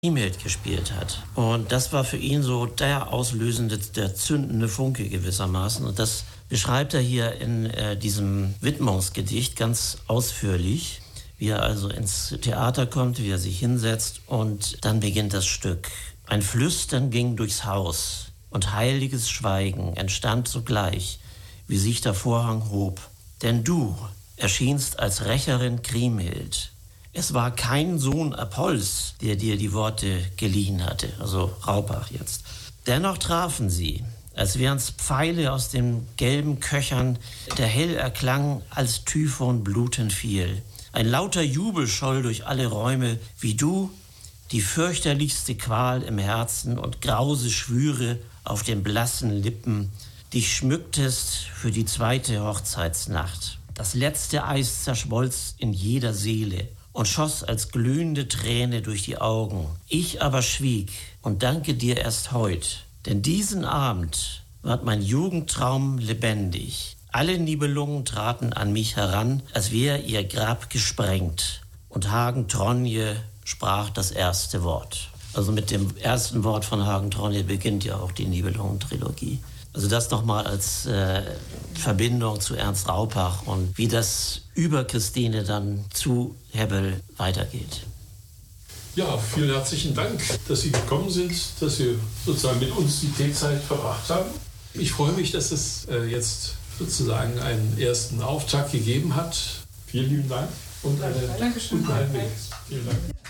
Kriemhild gespielt hat. Und das war für ihn so der auslösende, der zündende Funke gewissermaßen. Und das beschreibt er hier in diesem Widmungsgedicht ganz ausführlich, wie er also ins Theater kommt, wie er sich hinsetzt und dann beginnt das Stück. Ein Flüstern ging durchs Haus und heiliges Schweigen entstand sogleich, wie sich der Vorhang hob. Denn du erschienst als Rächerin Kriemhild. Es war kein Sohn Apolls, der dir die Worte geliehen hatte, also Raupach jetzt. Dennoch trafen sie, als wären's Pfeile aus den gelben Köchern, der hell erklang, als Typhon blutend fiel. Ein lauter Jubel scholl durch alle Räume, wie du die fürchterlichste Qual im Herzen und grause Schwüre auf den blassen Lippen dich schmücktest für die zweite Hochzeitsnacht. Das letzte Eis zerschmolz in jeder Seele und schoss als glühende Träne durch die Augen. Ich aber schwieg und danke dir erst heut, denn diesen Abend ward mein Jugendtraum lebendig. Alle Nibelungen traten an mich heran, als wäre ihr Grab gesprengt. Und Hagen Tronje sprach das erste Wort. Also mit dem ersten Wort von Hagen Tronje beginnt ja auch die Nibelungen-Trilogie. Also das nochmal als Verbindung zu Ernst Raupach und wie das über Christine dann zu Hebbel weitergeht. Ja, vielen herzlichen Dank, dass Sie gekommen sind, dass Sie sozusagen mit uns die Teezeit verbracht haben. Ich freue mich, dass es jetzt sozusagen einen ersten Auftakt gegeben hat. Vielen lieben Dank und einen guten Heimweg. Vielen Dank.